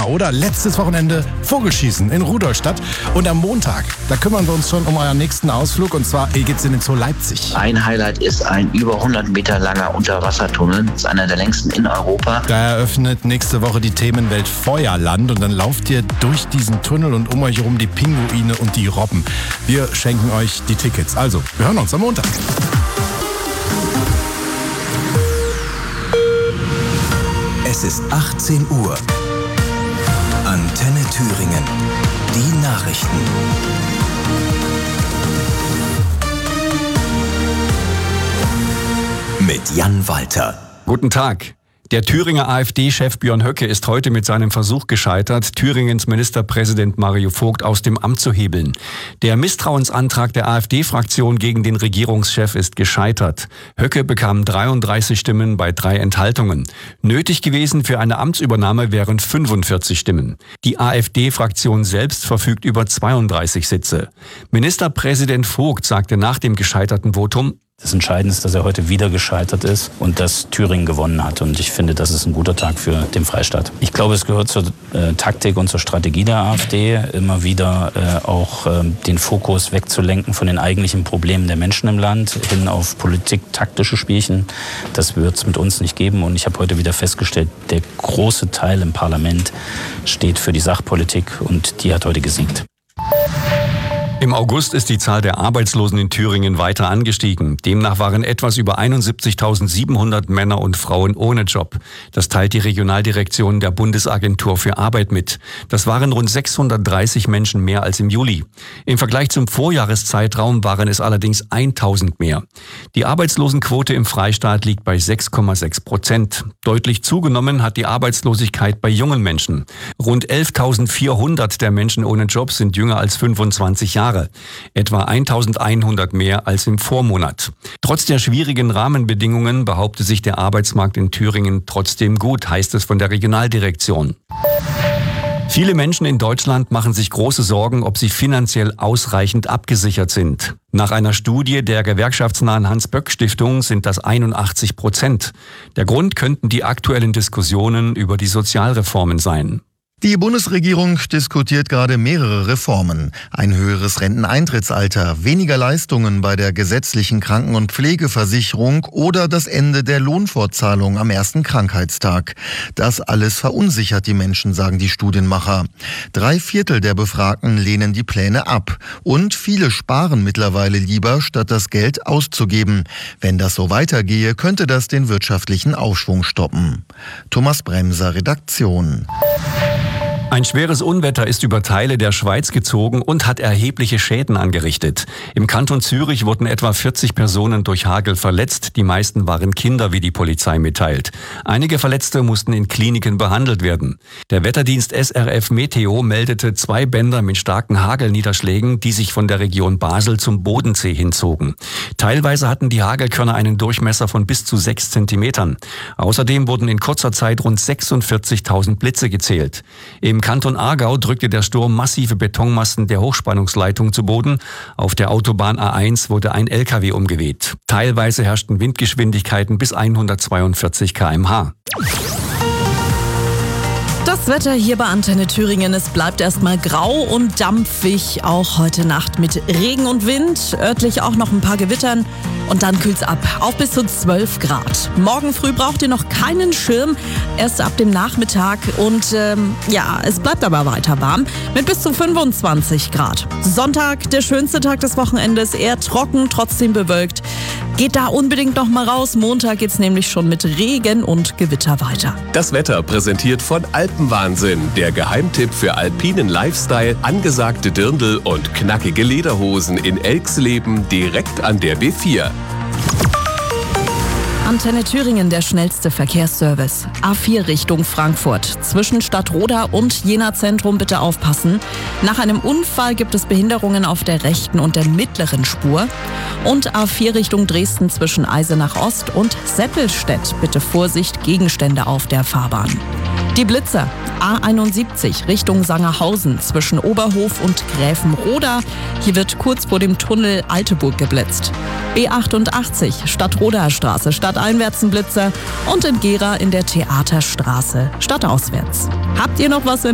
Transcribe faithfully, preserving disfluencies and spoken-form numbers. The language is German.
oder letztes Wochenende Vogelschießen in Rudolstadt. Und am Montag, da kümmern wir uns schon um euren nächsten Ausflug. Und zwar hier geht's in den Zoo Leipzig. Ein Highlight ist ein über hundert Meter langer Unterwassertunnel. Das ist einer der längsten in Europa. Da eröffnet nächste Woche die Themenwelt Feuerland. Und dann lauft ihr durch diesen Tunnel und um euch herum die Pinguine und die Robben. Wir schenken euch die Tickets. Also, wir hören uns am Montag. Es ist achtzehn Uhr. Antenne Thüringen. Die Nachrichten. Mit Jan Walter. Guten Tag. Der Thüringer AfD-Chef Björn Höcke ist heute mit seinem Versuch gescheitert, Thüringens Ministerpräsident Mario Vogt aus dem Amt zu hebeln. Der Misstrauensantrag der AfD-Fraktion gegen den Regierungschef ist gescheitert. Höcke bekam dreiunddreißig Stimmen bei drei Enthaltungen. Nötig gewesen für eine Amtsübernahme wären fünfundvierzig Stimmen. Die AfD-Fraktion selbst verfügt über zweiunddreißig Sitze. Ministerpräsident Vogt sagte nach dem gescheiterten Votum: Das Entscheidende ist, dass er heute wieder gescheitert ist und dass Thüringen gewonnen hat. Und ich finde, das ist ein guter Tag für den Freistaat. Ich glaube, es gehört zur äh, Taktik und zur Strategie der AfD, immer wieder äh, auch äh, den Fokus wegzulenken von den eigentlichen Problemen der Menschen im Land hin auf politiktaktische Spielchen. Das wird es mit uns nicht geben. Und ich habe heute wieder festgestellt, der große Teil im Parlament steht für die Sachpolitik und die hat heute gesiegt. Im August ist die Zahl der Arbeitslosen in Thüringen weiter angestiegen. Demnach waren etwas über einundsiebzigtausendsiebenhundert Männer und Frauen ohne Job. Das teilt die Regionaldirektion der Bundesagentur für Arbeit mit. Das waren rund sechshundertdreißig Menschen mehr als im Juli. Im Vergleich zum Vorjahreszeitraum waren es allerdings tausend mehr. Die Arbeitslosenquote im Freistaat liegt bei sechs Komma sechs Prozent. Deutlich zugenommen hat die Arbeitslosigkeit bei jungen Menschen. Rund elftausendvierhundert der Menschen ohne Job sind jünger als fünfundzwanzig Jahre. Etwa eintausendeinhundert mehr als im Vormonat. Trotz der schwierigen Rahmenbedingungen behauptet sich der Arbeitsmarkt in Thüringen trotzdem gut, heißt es von der Regionaldirektion. Viele Menschen in Deutschland machen sich große Sorgen, ob sie finanziell ausreichend abgesichert sind. Nach einer Studie der gewerkschaftsnahen Hans-Böck-Stiftung sind das einundachtzig Prozent. Der Grund könnten die aktuellen Diskussionen über die Sozialreformen sein. Die Bundesregierung diskutiert gerade mehrere Reformen. Ein höheres Renteneintrittsalter, weniger Leistungen bei der gesetzlichen Kranken- und Pflegeversicherung oder das Ende der Lohnfortzahlung am ersten Krankheitstag. Das alles verunsichert die Menschen, sagen die Studienmacher. Drei Viertel der Befragten lehnen die Pläne ab. Und viele sparen mittlerweile lieber, statt das Geld auszugeben. Wenn das so weitergehe, könnte das den wirtschaftlichen Aufschwung stoppen. Thomas Bremser, Redaktion. Ein schweres Unwetter ist über Teile der Schweiz gezogen und hat erhebliche Schäden angerichtet. Im Kanton Zürich wurden etwa vierzig Personen durch Hagel verletzt. Die meisten waren Kinder, wie die Polizei mitteilt. Einige Verletzte mussten in Kliniken behandelt werden. Der Wetterdienst S R F Meteo meldete zwei Bänder mit starken Hagelniederschlägen, die sich von der Region Basel zum Bodensee hinzogen. Teilweise hatten die Hagelkörner einen Durchmesser von bis zu sechs Zentimetern. Außerdem wurden in kurzer Zeit rund sechsundvierzigtausend Blitze gezählt. Im Kanton Aargau drückte der Sturm massive Betonmassen der Hochspannungsleitung zu Boden. Auf der Autobahn A eins wurde ein L K W umgeweht. Teilweise herrschten Windgeschwindigkeiten bis hundertzweiundvierzig Kilometer pro Stunde. Das Wetter hier bei Antenne Thüringen, es bleibt erstmal grau und dampfig, auch heute Nacht mit Regen und Wind, örtlich auch noch ein paar Gewittern und dann kühlt's ab auf bis zu zwölf Grad. Morgen früh braucht ihr noch keinen Schirm, erst ab dem Nachmittag und ähm, ja, es bleibt aber weiter warm mit bis zu fünfundzwanzig Grad. Sonntag, der schönste Tag des Wochenendes, eher trocken, trotzdem bewölkt. Geht da unbedingt noch mal raus. Montag geht's nämlich schon mit Regen und Gewitter weiter. Das Wetter präsentiert von Alpenwahnsinn, der Geheimtipp für alpinen Lifestyle, angesagte Dirndl und knackige Lederhosen in Elxleben direkt an der B vier. Antenne Thüringen, der schnellste Verkehrsservice. A vier Richtung Frankfurt. Zwischen Stadtroda und Jena Zentrum bitte aufpassen. Nach einem Unfall gibt es Behinderungen auf der rechten und der mittleren Spur. Und A vier Richtung Dresden zwischen Eisenach Ost und Seppelstedt. Bitte Vorsicht, Gegenstände auf der Fahrbahn. Die Blitzer. A einundsiebzig Richtung Sangerhausen zwischen Oberhof und Gräfenroda. Hier wird kurz vor dem Tunnel Alteburg geblitzt. B achtundachtzig Stadtrodaer Straße stadteinwärts ein Blitzer und in Gera in der Theaterstraße stadtauswärts. Habt ihr noch was in